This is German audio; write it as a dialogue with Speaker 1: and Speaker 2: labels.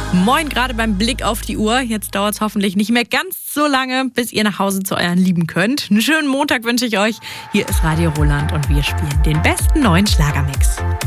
Speaker 1: Moin, gerade beim Blick auf die Uhr. Jetzt dauert es hoffentlich nicht mehr ganz so lange, bis ihr nach Hause zu euren Lieben könnt. Einen schönen Montag wünsche ich euch. Hier ist Radio Roland und wir spielen den besten neuen Schlagermix.